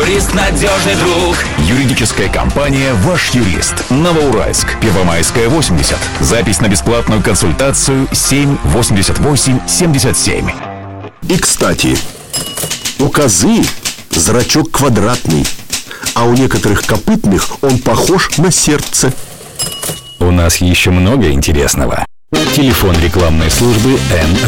юрист, надежный друг. Юридическая компания «Ваш юрист». Новоуральск, Первомайская, 80. Запись на бесплатную консультацию 788-77. И, кстати, у козы зрачок квадратный, а у некоторых копытных он похож на сердце. У нас еще много интересного. Телефон рекламной службы Н